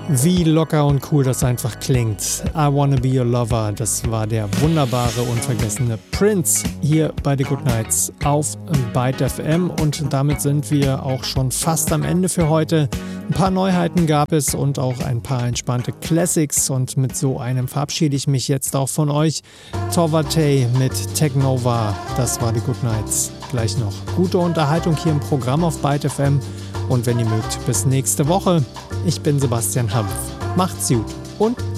Wie locker und cool das einfach klingt. I Wanna Be Your Lover, das war der wunderbare, unvergessene Prince hier bei The Good Nights auf Byte FM und damit sind wir auch schon fast am Ende für heute. Ein paar Neuheiten gab es und auch ein paar entspannte Classics und mit so einem verabschiede ich mich jetzt auch von euch. Torvatay mit Technova, das war The Good Nights. Gleich noch gute Unterhaltung hier im Programm auf Byte FM. Und wenn ihr mögt, bis nächste Woche. Ich bin Sebastian Hampf. Macht's gut und